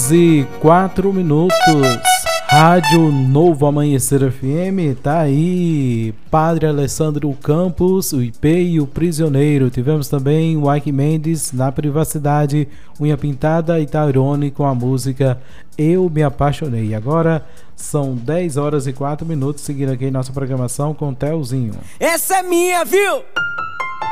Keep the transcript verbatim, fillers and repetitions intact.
horas e quatro minutos. Rádio Novo Amanhecer F M, tá aí Padre Alessandro Campos, o I P e o Prisioneiro. Tivemos também o Ike Mendes, Na Privacidade, Unha Pintada e Tairone com a música Eu Me Apaixonei. Agora são dez horas e quatro minutos, seguindo aqui nossa programação com o Telzinho. Essa é minha, viu?